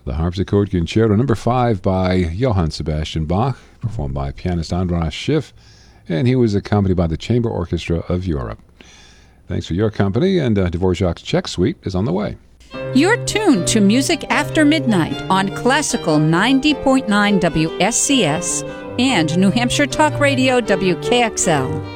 The Harpsichord Concerto No. 5 by Johann Sebastian Bach, performed by pianist Andras Schiff, and he was accompanied by the Chamber Orchestra of Europe. Thanks for your company, and Dvorak's Czech Suite is on the way. You're tuned to Music After Midnight on Classical 90.9 WSCS and New Hampshire Talk Radio WKXL.